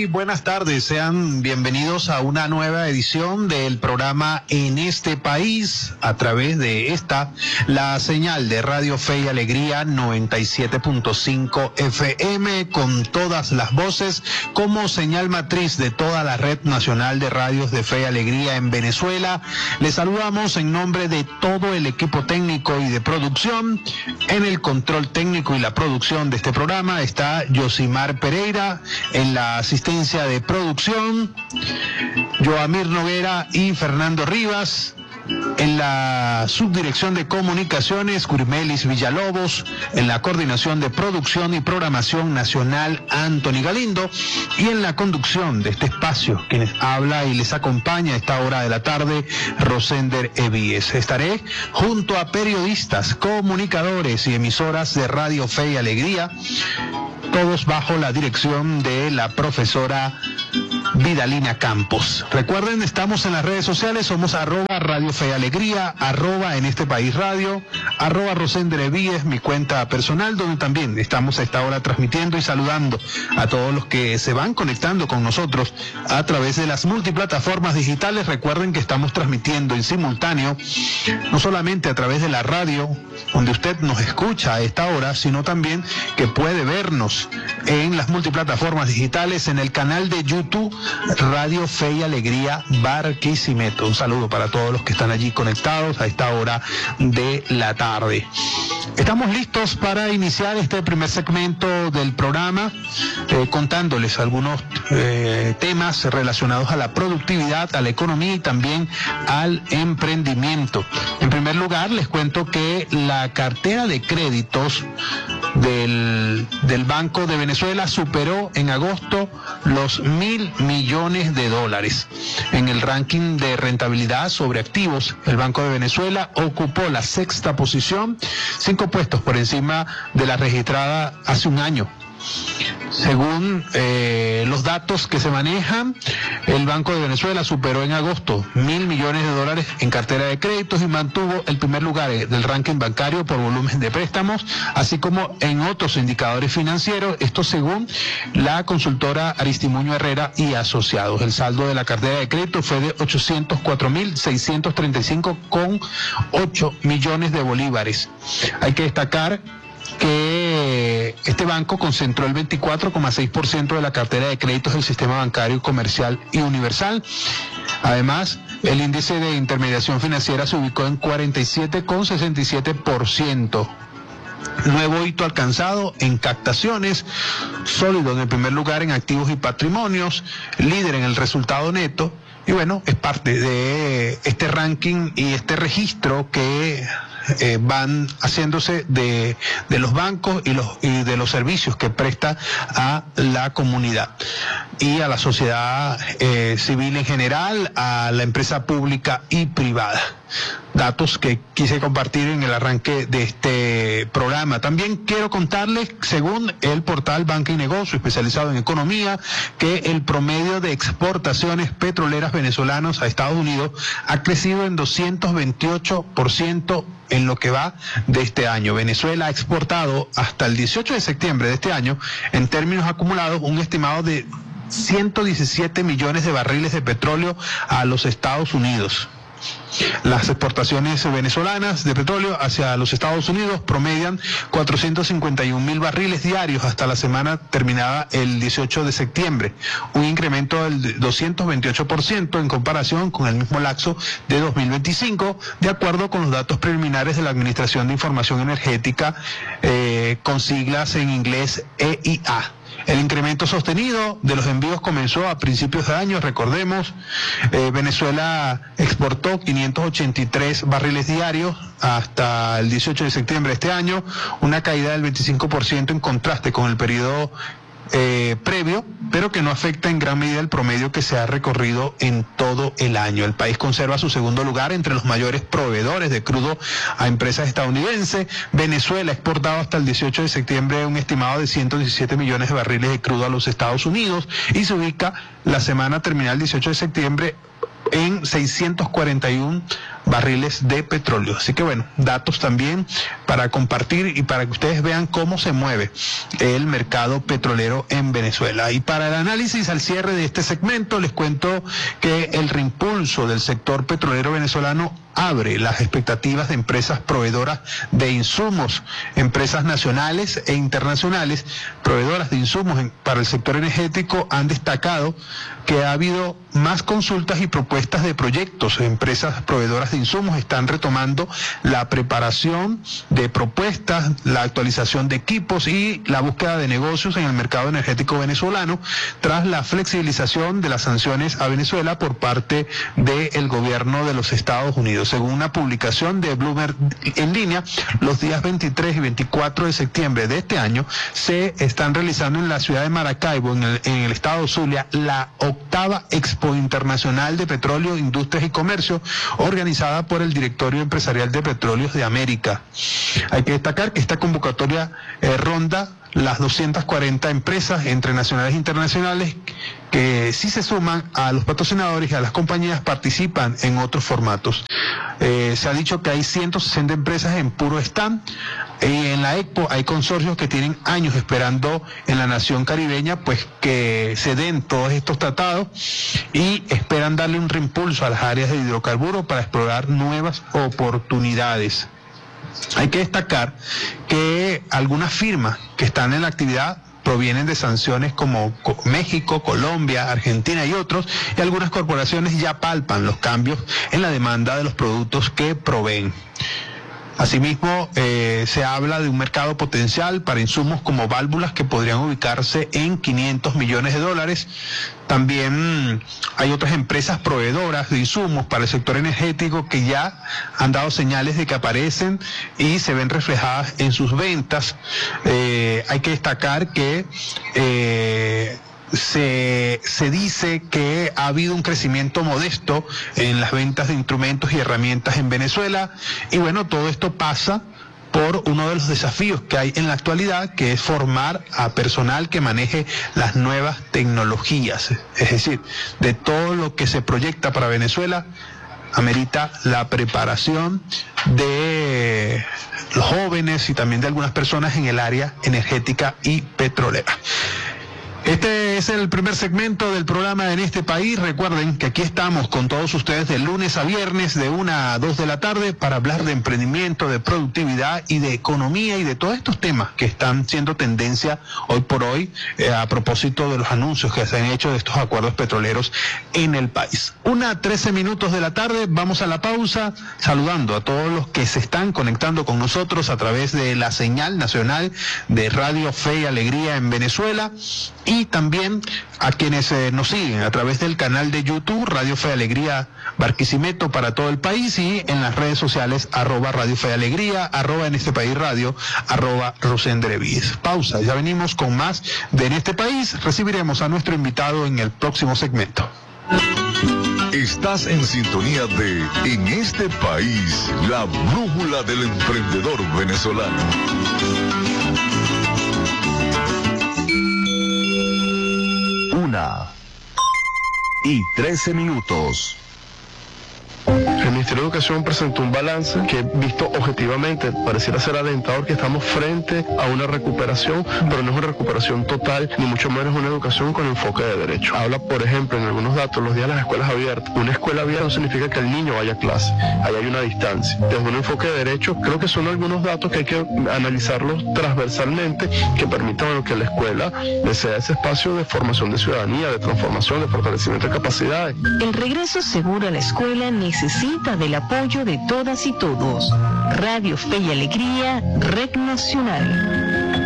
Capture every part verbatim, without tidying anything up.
buenas tardes. Sean bienvenidos a una nueva edición del programa En este País, a través de esta, la señal de Radio Fe y Alegría noventa y siete punto cinco F M, con todas las voces, como señal matriz de toda la red nacional de radios de Fe y Alegría en Venezuela. Les saludamos en nombre de todo el equipo técnico y de producción. En el control técnico y la producción de este programa está Yosimar Pereira, en la asistencia de producción, Joamir Noguera y Fernando Rivas. En la subdirección de comunicaciones, Curmelis Villalobos. En la coordinación de producción y programación nacional, Anthony Galindo. Y en la conducción de este espacio, quienes habla y les acompaña a esta hora de la tarde, Rosender Evíes. Estaré junto a periodistas, comunicadores y emisoras de Radio Fe y Alegría, todos bajo la dirección de la profesora Vidalina Campos. Recuerden, estamos en las redes sociales, somos arroba Radio Fe y Alegría, arroba En este País Radio, arroba Rosender Evíes, mi cuenta personal, donde también estamos a esta hora transmitiendo y saludando a todos los que se van conectando con nosotros a través de las multiplataformas digitales. Recuerden que estamos transmitiendo en simultáneo, no solamente a través de la radio, donde usted nos escucha a esta hora, sino también que puede vernos en las multiplataformas digitales, en el canal de YouTube Radio Fe y Alegría Barquisimeto. Un saludo para todos los que están allí conectados a esta hora de la tarde. Estamos listos para iniciar este primer segmento del programa, eh, contándoles algunos eh, temas relacionados a la productividad, a la economía y también al emprendimiento. En primer lugar, les cuento que la cartera de créditos del, del Banco de Venezuela superó en agosto los mil millones de dólares. En el ranking de rentabilidad sobre activos, el Banco de Venezuela ocupó la sexta posición, cinco puestos por encima de la registrada hace un año. Según eh, los datos que se manejan, el Banco de Venezuela superó en agosto mil millones de dólares en cartera de créditos y mantuvo el primer lugar del ranking bancario por volumen de préstamos, así como en otros indicadores financieros. Esto según la consultora Aristimuño Herrera y Asociados. El saldo de la cartera de crédito fue de ochocientos cuatro mil seiscientos treinta y cinco coma ocho millones de bolívares. Hay que destacar que este banco concentró el veinticuatro coma seis por ciento de la cartera de créditos del sistema bancario, comercial y universal. Además, el índice de intermediación financiera se ubicó en cuarenta y siete coma sesenta y siete por ciento. Nuevo hito alcanzado en captaciones, sólido en el primer lugar en activos y patrimonios, líder en el resultado neto. Y bueno, es parte de este ranking y este registro que Eh, van haciéndose de, de los bancos y, los, y de los servicios que presta a la comunidad y a la sociedad eh, civil en general, a la empresa pública y privada. Datos que quise compartir en el arranque de este programa. También quiero contarles, según el portal Banca y Negocio, especializado en economía, que el promedio de exportaciones petroleras venezolanas a Estados Unidos ha crecido en doscientos veintiocho por ciento en lo que va de este año. Venezuela ha exportado hasta el dieciocho de septiembre de este año, en términos acumulados, un estimado de ciento diecisiete millones de barriles de petróleo a los Estados Unidos. Las exportaciones venezolanas de petróleo hacia los Estados Unidos promedian cuatrocientos cincuenta y un mil barriles diarios hasta la semana terminada el dieciocho de septiembre, un incremento del doscientos veintiocho por ciento en comparación con el mismo lapso de dos mil veinticinco, de acuerdo con los datos preliminares de la Administración de Información Energética, eh, con siglas en inglés E I A. El incremento sostenido de los envíos comenzó a principios de año. Recordemos, eh, Venezuela exportó quinientos ochenta y tres barriles diarios hasta el dieciocho de septiembre de este año, una caída del veinticinco por ciento en contraste con el periodo Eh, previo, pero que no afecta en gran medida el promedio que se ha recorrido en todo el año. El país conserva su segundo lugar entre los mayores proveedores de crudo a empresas estadounidenses. Venezuela ha exportado hasta el dieciocho de septiembre un estimado de ciento diecisiete millones de barriles de crudo a los Estados Unidos y se ubica la semana terminal dieciocho de septiembre en seiscientos cuarenta y uno barriles de petróleo. Así que bueno, datos también para compartir y para que ustedes vean cómo se mueve el mercado petrolero en Venezuela. Y para el análisis al cierre de este segmento, les cuento que el reimpulso del sector petrolero venezolano abre las expectativas de empresas proveedoras de insumos, empresas nacionales e internacionales, proveedoras de insumos en, para el sector energético, han destacado que ha habido más consultas y propuestas de proyectos. Empresas proveedoras de insumos están retomando la preparación de propuestas, la actualización de equipos y la búsqueda de negocios en el mercado energético venezolano tras la flexibilización de las sanciones a Venezuela por parte del gobierno de los Estados Unidos. Según una publicación de Bloomberg en línea, los días veintitrés y veinticuatro de septiembre de este año se están realizando en la ciudad de Maracaibo, en el, en el estado Zulia, la octava Expo Internacional de Petróleo, Industrias y Comercio, organizada por el Directorio Empresarial de Petróleos de América. Hay que destacar que esta convocatoria eh, ronda las doscientas cuarenta empresas entre nacionales e internacionales que sí se suman a los patrocinadores y a las compañías participan en otros formatos. Eh, se ha dicho que hay ciento sesenta empresas en puro stand y en la Expo hay consorcios que tienen años esperando en la nación caribeña pues que se den todos estos tratados y esperan darle un reimpulso a las áreas de hidrocarburos para explorar nuevas oportunidades. Hay que destacar que algunas firmas que están en la actividad provienen de sanciones como México, Colombia, Argentina y otros, y algunas corporaciones ya palpan los cambios en la demanda de los productos que proveen. Asimismo, eh, se habla de un mercado potencial para insumos como válvulas que podrían ubicarse en quinientos millones de dólares. También hay otras empresas proveedoras de insumos para el sector energético que ya han dado señales de que aparecen y se ven reflejadas en sus ventas. Eh, hay que destacar que eh, Se, se dice que ha habido un crecimiento modesto en las ventas de instrumentos y herramientas en Venezuela y bueno, todo esto pasa por uno de los desafíos que hay en la actualidad, que es formar a personal que maneje las nuevas tecnologías. Es decir, de todo lo que se proyecta para Venezuela, amerita la preparación de los jóvenes y también de algunas personas en el área energética y petrolera. Este es el primer segmento del programa En este País. Recuerden que aquí estamos con todos ustedes de lunes a viernes de una a dos de la tarde para hablar de emprendimiento, de productividad y de economía y de todos estos temas que están siendo tendencia hoy por hoy eh, a propósito de los anuncios que se han hecho de estos acuerdos petroleros en el país. Una trece minutos de la tarde, vamos a la pausa saludando a todos los que se están conectando con nosotros a través de la señal nacional de Radio Fe y Alegría en Venezuela y también a quienes eh, nos siguen a través del canal de YouTube Radio Fe y Alegría Barquisimeto para todo el país y en las redes sociales arroba Radio Fe y Alegría, arroba En este País Radio, arroba Rosendre Vies. Pausa, ya venimos con más de En este País. Recibiremos a nuestro invitado en el próximo segmento. Estás en sintonía de En este País, la brújula del emprendedor venezolano. Una y trece minutos. El Ministerio de Educación presentó un balance que, visto objetivamente, pareciera ser alentador, que estamos frente a una recuperación, pero no es una recuperación total, ni mucho menos una educación con enfoque de derecho. Habla, por ejemplo, en algunos datos, los días de las escuelas abiertas. Una escuela abierta no significa que el niño vaya a clase, ahí hay una distancia. Desde un enfoque de derecho, creo que son algunos datos que hay que analizarlos transversalmente, que permitan bueno, que la escuela sea ese espacio de formación de ciudadanía, de transformación, de fortalecimiento de capacidades. El regreso seguro a la escuela necesita del apoyo de todas y todos. Radio Fe y Alegría, Red Nacional.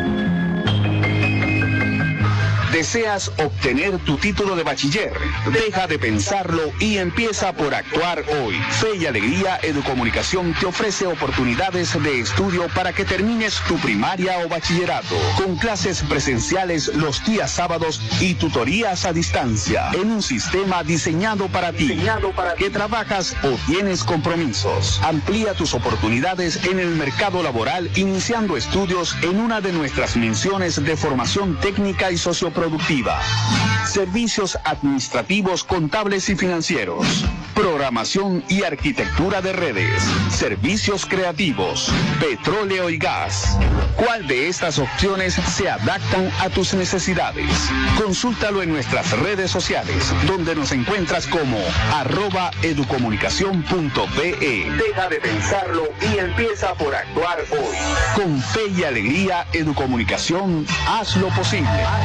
¿Deseas obtener tu título de bachiller? Deja de pensarlo y empieza por actuar hoy. Fe y Alegría Educomunicación te ofrece oportunidades de estudio para que termines tu primaria o bachillerato, con clases presenciales los días sábados y tutorías a distancia, en un sistema diseñado para ti, diseñado para que trabajas o tienes compromisos. Amplía tus oportunidades en el mercado laboral iniciando estudios en una de nuestras menciones de formación técnica y socioproductiva. Servicios administrativos, contables y financieros. programación y arquitectura de redes, servicios creativos, petróleo y gas. ¿Cuál de estas opciones se adaptan a tus necesidades? Consúltalo en nuestras redes sociales, donde nos encuentras como arroba educomunicación punto pe. Deja de pensarlo y empieza por actuar hoy. Con fe y alegría, Educomunicación, haz lo posible.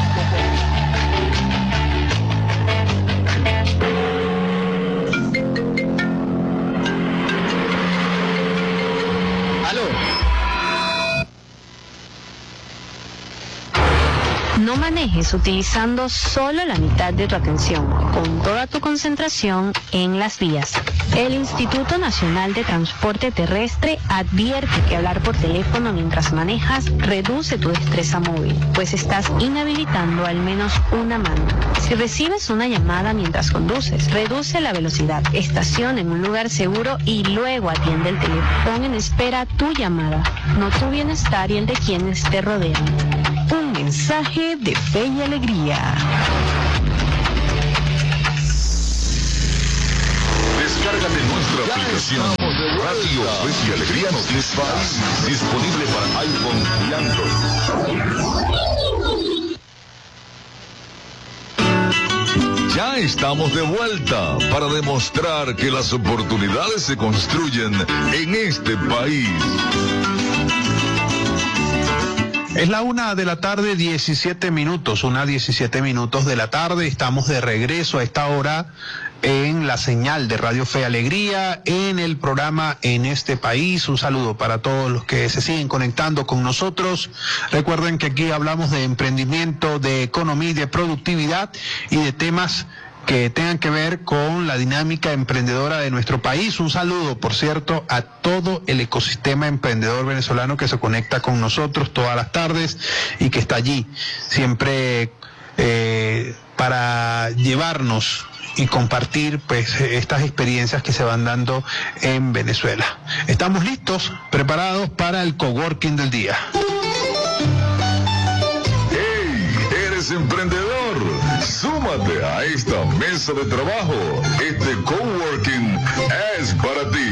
No manejes utilizando solo la mitad de tu atención, con toda tu concentración en las vías. El Instituto Nacional de Transporte Terrestre advierte que hablar por teléfono mientras manejas reduce tu destreza móvil, pues estás inhabilitando al menos una mano. Si recibes una llamada mientras conduces, reduce la velocidad, estaciona en un lugar seguro y luego atiende el teléfono. Pon en espera tu llamada, no tu bienestar y el de quienes te rodean. Un mensaje de fe y alegría. Descárgate nuestra aplicación Radio Fe y Alegría Noticias, disponible para iPhone y Android. Ya estamos de vuelta para demostrar que las oportunidades se construyen en este país. Es la una de la tarde, diecisiete minutos, una diecisiete minutos de la tarde. Estamos de regreso a esta hora en la señal de Radio Fe y Alegría, en el programa En este País. Un saludo para todos los que se siguen conectando con nosotros. Recuerden que aquí hablamos de emprendimiento, de economía y de productividad y de temas que tengan que ver con la dinámica emprendedora de nuestro país. Un saludo, por cierto, a todo el ecosistema emprendedor venezolano que se conecta con nosotros todas las tardes y que está allí siempre eh, para llevarnos y compartir pues estas experiencias que se van dando en Venezuela. Estamos listos, preparados para el coworking del día. ¡Hey! ¿Eres emprendedor? Súmate a esta mesa de trabajo. Este coworking es para ti.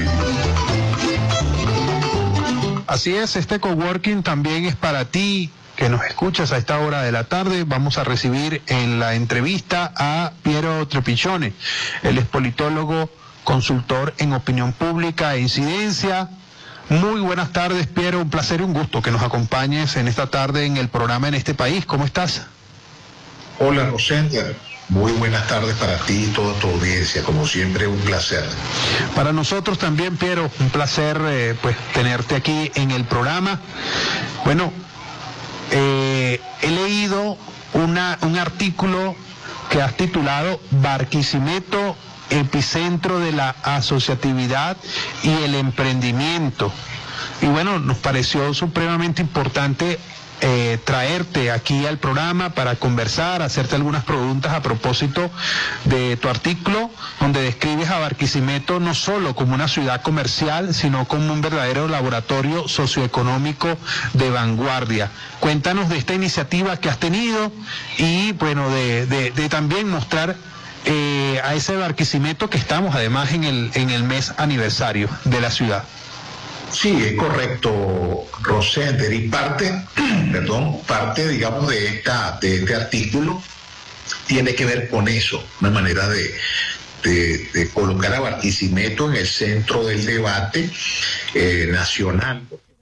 Así es, este coworking también es para ti, que nos escuchas a esta hora de la tarde. Vamos a recibir en la entrevista a Piero Trepichone. Él es politólogo, consultor en opinión pública e incidencia. Muy buenas tardes, Piero. Un placer y un gusto que nos acompañes en esta tarde en el programa En este País. ¿Cómo estás? Hola, Rosender. Muy buenas tardes para ti y toda tu audiencia. Como siempre, un placer. Para nosotros también, Piero, un placer eh, pues tenerte aquí en el programa. Bueno, eh, he leído una, un artículo que has titulado Barquisimeto, epicentro de la asociatividad y el emprendimiento. Y bueno, nos pareció supremamente importante Eh, traerte aquí al programa para conversar, hacerte algunas preguntas a propósito de tu artículo, donde describes a Barquisimeto no solo como una ciudad comercial, sino como un verdadero laboratorio socioeconómico de vanguardia. Cuéntanos de esta iniciativa que has tenido y bueno, de, de, de también mostrar eh, a ese Barquisimeto que estamos además en el, en el mes aniversario de la ciudad. Sí, es correcto, Rosender, y parte, perdón, parte, digamos, de esta, de este artículo tiene que ver con eso, una manera de, de, de colocar a Barquisimeto en el centro del debate eh, nacional.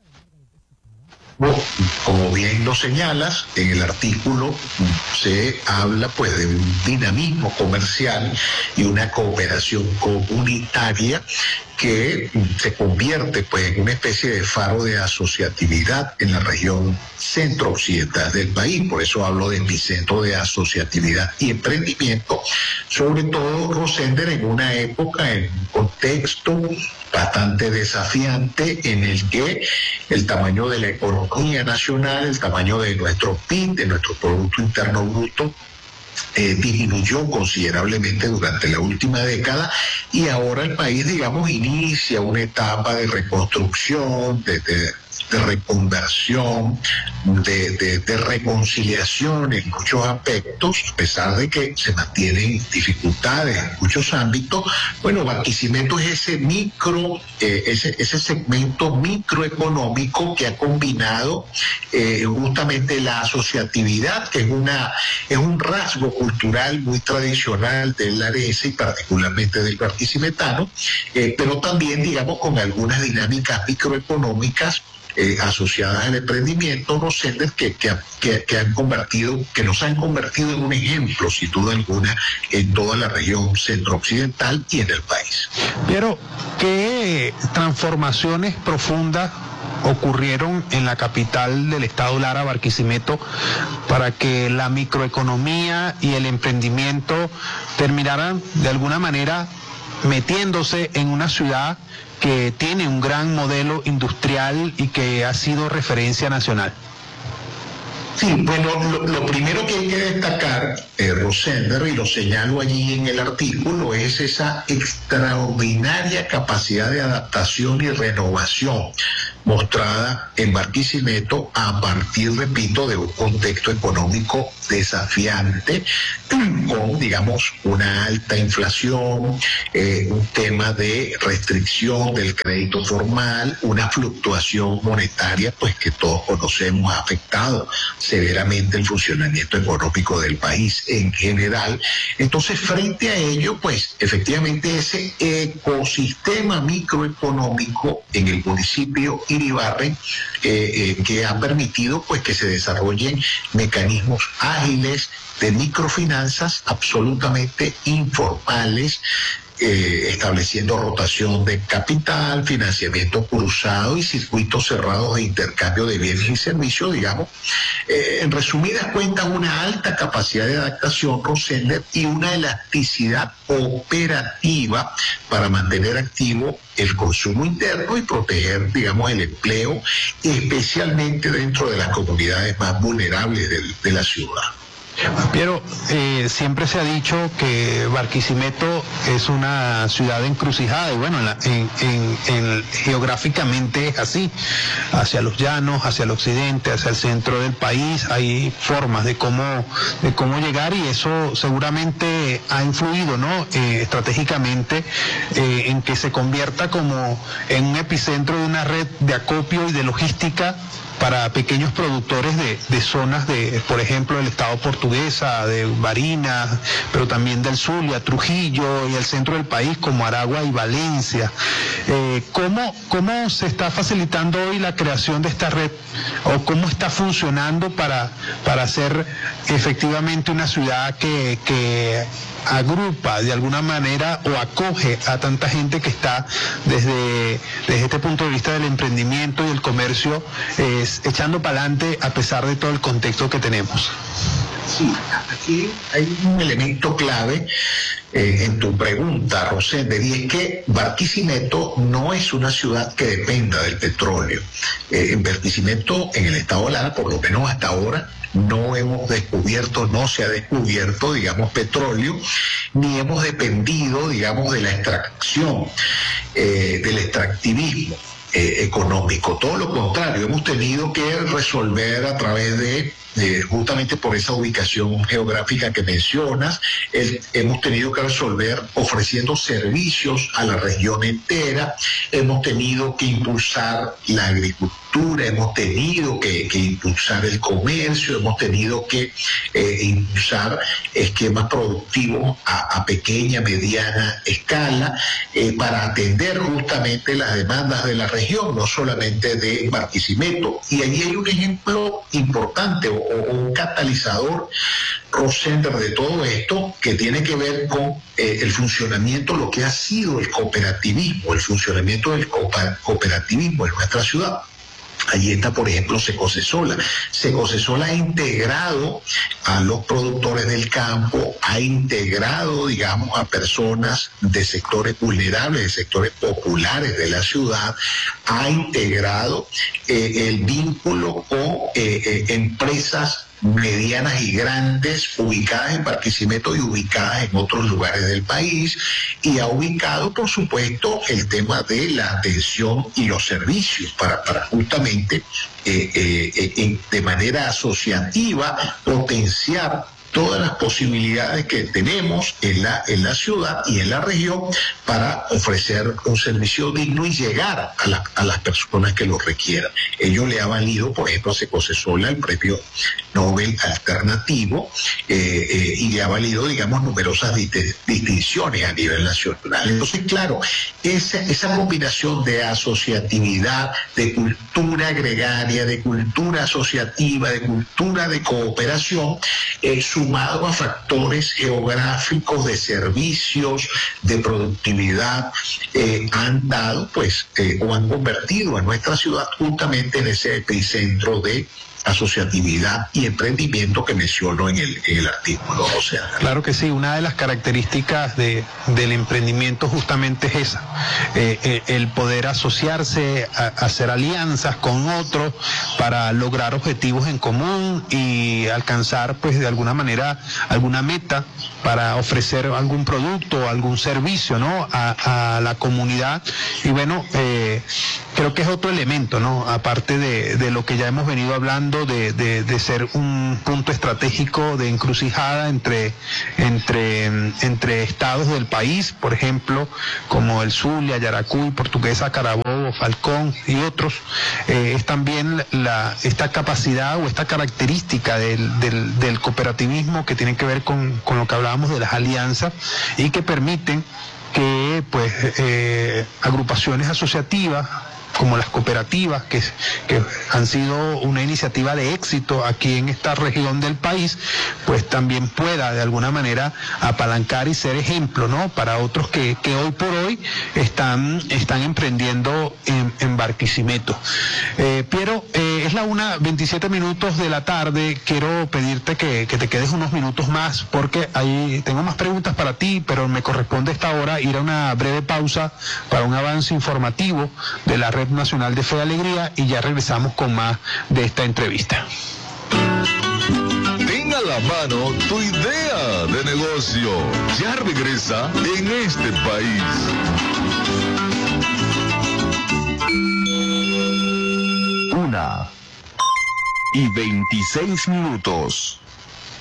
Como bien lo señalas, en el artículo se habla pues de un dinamismo comercial y una cooperación comunitaria que se convierte pues en una especie de faro de asociatividad en la región centro-occidental del país. Por eso hablo de epicentro de asociatividad y emprendimiento, sobre todo, Rosender, en una época, en un contexto bastante desafiante en el que el tamaño de la economía nacional, el tamaño de nuestro P I B, de nuestro Producto Interno Bruto, Eh, disminuyó considerablemente durante la última década y ahora el país, digamos, inicia una etapa de reconstrucción, de, de de reconversión, de, de, de reconciliación en muchos aspectos, a pesar de que se mantienen dificultades en muchos ámbitos. Bueno, Barquisimeto es ese micro, eh, ese, ese segmento microeconómico que ha combinado eh, justamente la asociatividad, que es, una, es un rasgo cultural muy tradicional del Arese y particularmente del barquisimetano, eh, pero también, digamos, con algunas dinámicas microeconómicas Eh, asociadas al emprendimiento, Rosender, que, que, que, que han convertido, que nos han convertido en un ejemplo, sin duda alguna, en toda la región centro-occidental y en el país. Pero, ¿qué transformaciones profundas ocurrieron en la capital del estado Lara, Barquisimeto, para que la microeconomía y el emprendimiento terminaran de alguna manera metiéndose en una ciudad que tiene un gran modelo industrial y que ha sido referencia nacional? Sí, bueno, lo, lo primero que hay que destacar, eh, Rosender, y lo señalo allí en el artículo, es esa extraordinaria capacidad de adaptación y renovación mostrada en Barquisimeto a partir, repito, de un contexto económico desafiante, con, digamos, una alta inflación, eh, un tema de restricción del crédito formal, una fluctuación monetaria, pues que todos conocemos, ha afectado severamente el funcionamiento económico del país en general. Entonces, frente a ello, pues efectivamente ese ecosistema microeconómico en el municipio Iribarren, eh, eh, que ha permitido pues que se desarrollen mecanismos ágiles de microfinanzas absolutamente informales, Eh, estableciendo rotación de capital, financiamiento cruzado y circuitos cerrados de intercambio de bienes y servicios, digamos. Eh, en resumidas cuentas, una alta capacidad de adaptación, Rosender, y una elasticidad operativa para mantener activo el consumo interno y proteger, digamos, el empleo, especialmente dentro de las comunidades más vulnerables de, de la ciudad. Pero eh, siempre se ha dicho que Barquisimeto es una ciudad encrucijada y bueno, en la, en, en, en, geográficamente es así, hacia los llanos, hacia el occidente, hacia el centro del país, hay formas de cómo, de cómo llegar y eso seguramente ha influido, ¿no? Eh, estratégicamente eh, en que se convierta como en un epicentro de una red de acopio y de logística para pequeños productores de, de zonas de, por ejemplo, del estado Portuguesa, de Barinas, pero también del Zulia, Trujillo y el centro del país como Aragua y Valencia. Eh, ¿cómo, ¿Cómo se está facilitando hoy la creación de esta red o cómo está funcionando para, para hacer efectivamente una ciudad que, que agrupa de alguna manera o acoge a tanta gente que está desde, desde este punto de vista del emprendimiento y el comercio eh, echando para adelante a pesar de todo el contexto que tenemos? Sí, aquí hay un elemento clave eh, en tu pregunta, Rosender, y es que Barquisimeto no es una ciudad que dependa del petróleo. Eh, en Barquisimeto, en el estado de Lara, por lo menos hasta ahora, no hemos descubierto, no se ha descubierto, digamos, petróleo, ni hemos dependido, digamos, de la extracción, eh, del extractivismo eh, económico. Todo lo contrario, hemos tenido que resolver a través de, eh, justamente por esa ubicación geográfica que mencionas, el, hemos tenido que resolver ofreciendo servicios a la región entera, hemos tenido que impulsar la agricultura, hemos tenido que, que impulsar el comercio, hemos tenido que eh, impulsar esquemas productivos a, a pequeña, mediana escala eh, para atender justamente las demandas de la región, no solamente de Barquisimeto. Y allí hay un ejemplo importante o, o un catalizador, Rosender, de todo esto que tiene que ver con eh, el funcionamiento, lo que ha sido el cooperativismo, el funcionamiento del cooperativismo en nuestra ciudad. Allí está, por ejemplo, Secosesola. Secosesola ha integrado a los productores del campo, ha integrado, digamos, a personas de sectores vulnerables, de sectores populares de la ciudad, ha integrado eh, el vínculo con eh, eh, empresas medianas y grandes ubicadas en Barquisimeto y ubicadas en otros lugares del país, y ha ubicado, por supuesto, el tema de la atención y los servicios para, para justamente eh, eh, eh, de manera asociativa potenciar todas las posibilidades que tenemos en la, en la ciudad y en la región para ofrecer un servicio digno y llegar a, la, a las personas que lo requieran. Ello le ha valido, por ejemplo, a José Sola el premio Nobel alternativo eh, eh, y le ha valido, digamos, numerosas dist- distinciones a nivel nacional. Entonces, claro, esa, esa combinación de asociatividad, de cultura gregaria, de cultura asociativa, de cultura de cooperación, eh, sumado a factores geográficos de servicios, de productividad, eh, han dado, pues, eh, o han convertido a nuestra ciudad justamente en ese epicentro de asociatividad y emprendimiento que menciono en el, en el artículo. O sea, claro que sí, una de las características de, del emprendimiento justamente es esa, eh, eh, el poder asociarse, a, hacer alianzas con otros para lograr objetivos en común y alcanzar, pues, de alguna manera alguna meta para ofrecer algún producto, algún servicio, ¿no?, a, a la comunidad. Y bueno, eh, creo que es otro elemento, ¿no?, aparte de, de lo que ya hemos venido hablando, de, de, de ser un punto estratégico de encrucijada entre, entre, entre estados del país, por ejemplo, como el Zulia, Yaracuy, Portuguesa, Carabobo, Falcón y otros. Eh, es también la, esta capacidad o esta característica del, del, del cooperativismo que tiene que ver con, con lo que hablábamos de las alianzas y que permiten que, pues, eh, agrupaciones asociativas como las cooperativas, que, que han sido una iniciativa de éxito aquí en esta región del país, pues también pueda de alguna manera apalancar y ser ejemplo, ¿no?, para otros que, que hoy por hoy están, están emprendiendo en, en Barquisimeto. Eh, Piero, eh, es la una veintisiete minutos de la tarde. Quiero pedirte que, que te quedes unos minutos más, porque ahí tengo más preguntas para ti, pero me corresponde a esta hora ir a una breve pausa para un avance informativo de la Red Nacional de Fe y Alegría, y ya regresamos con más de esta entrevista. Ten a la mano tu idea de negocio. Ya regresa en este país. Una y veintiséis minutos.